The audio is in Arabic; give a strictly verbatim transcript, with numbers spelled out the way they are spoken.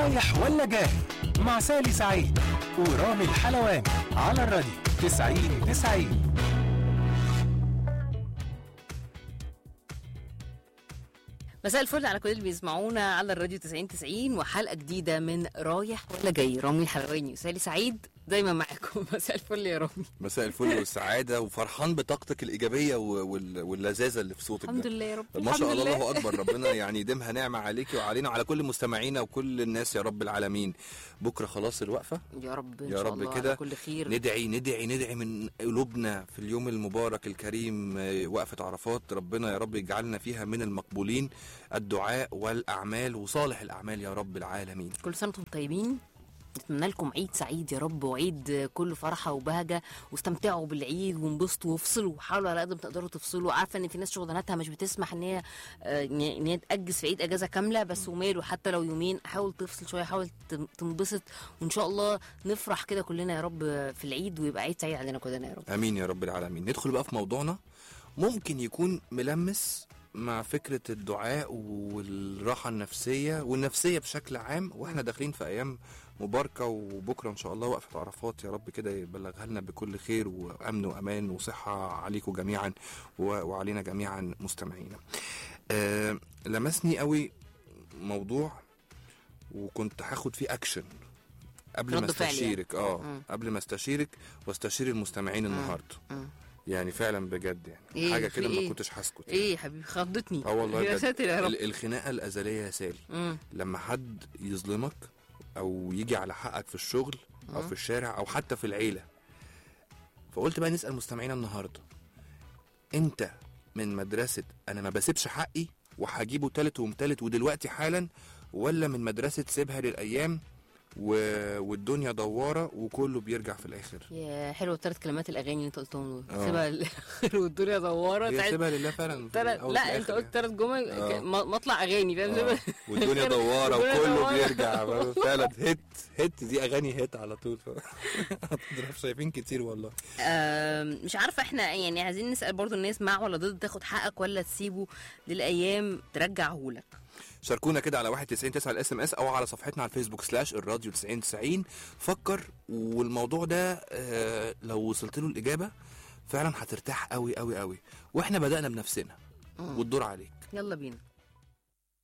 رايح ولا جاي مع سالي سعيد ورامي الحلواني على الراديو تسعين تسعين. مساء الفل على كل اللي بيسمعونا على الراديو تسعين تسعين وحلقة جديدة من رايح ولا جاي. رامي الحلواني وسالي سعيد دايما معاكم. مساء الفل يا رامي. مساء الفل والسعادة وفرحان بطاقتك الإيجابية واللذاذة اللي في صوتك. الحمد لله يا رب. ما شاء الله، الله أكبر. ربنا يعني يديمها نعمة عليكي وعلينا وعلى كل مستمعينا وكل الناس يا رب العالمين. بكرة خلاص الوقفة يا رب إن يا شاء رب الله كده. على كل خير. ندعي ندعي ندعي من قلوبنا في اليوم المبارك الكريم وقفة عرفات. ربنا يا رب يجعلنا فيها من المقبولين الدعاء والأعمال وصالح الأعمال يا رب العالمين. كل سنة وانتم طيبين. نتمنى لكم عيد سعيد يا رب، وعيد كله فرحه وبهجه، واستمتعوا بالعيد وانبسطوا وافصلوا. حاولوا على قد ما تقدروا تفصلوا. عارفه ان في ناس شغلانتها مش بتسمح ان هي ان هي تاجز في عيد اجازه كامله، بس وماله حتى لو يومين. حاول تفصل شويه، حاول تنبسط، وان شاء الله نفرح كده كلنا يا رب في العيد، ويبقى عيد سعيد علينا كلنا يا رب. امين يا رب العالمين. ندخل بقى في موضوعنا، ممكن يكون ملمس مع فكرة الدعاء والراحة النفسية والنفسية بشكل عام، واحنا داخلين في ايام مباركة، وبكرة ان شاء الله وقفة عرفات. يا رب كده يبلغها لنا بكل خير وامن وامان وصحة عليكم جميعا وعلينا جميعا مستمعينا. آه لمسني قوي موضوع وكنت هاخد فيه اكشن قبل ما استشيرك. اه م. قبل ما استشيرك واستشير المستمعين النهارده. م. يعني فعلا بجد يعني إيه حاجه كده ما كنتش هسكت. ايه يا حبيبي خضتني. اه والله يا ساتر يا رب. الخناقه الازليه يا سالي، مم. لما حد يظلمك او يجي على حقك في الشغل او مم. في الشارع او حتى في العيله. فقلت بقى نسال مستمعينا النهارده، انت من مدرسه انا ما بسيبش حقي وهجيبه تالت ومتالت ودلوقتي حالا، ولا من مدرسه سيبها للايام و... والدنيا دواره وكله بيرجع في الاخر؟ يا حلوه الثلاث كلمات الاغاني اللي انت قلتهم دول. سيبها للاخر والدنيا دواره. هي سيبها لله فعلا. تلت... لا انت قلت ثلاث جمل آه. مطلع اغاني فاهم. والدنيا دواره وكله بيرجع فعلا. هيت هيت دي اغاني هيت على طول. شايفين كتير والله. آه مش عارفه احنا يعني عايزين نسال برضو الناس مع ولا ضد تاخد حقك ولا تسيبه للايام ترجعه لك. شاركونا كده على واحد تسعين تسعة الاس ام اس او على صفحتنا على الفيسبوك سلاش الراديو تسعين تسعين. فكر، والموضوع ده آه لو وصلت له الاجابه فعلا هترتاح قوي قوي قوي. واحنا بدأنا بنفسنا والدور عليك. يلا بينا.